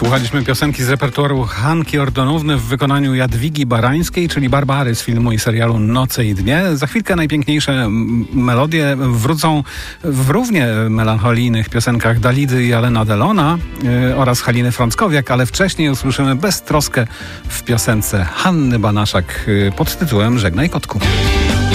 Słuchaliśmy piosenki z repertuaru Hanki Ordonówny w wykonaniu Jadwigi Barańskiej, czyli Barbary z filmu i serialu Noce i dnie. Za chwilkę najpiękniejsze melodie wrócą w równie melancholijnych piosenkach Dalidy i Alena Delona oraz Haliny Frąckowiak, ale wcześniej usłyszymy beztroskę w piosence Hanny Banaszak pod tytułem Żegnaj kotku.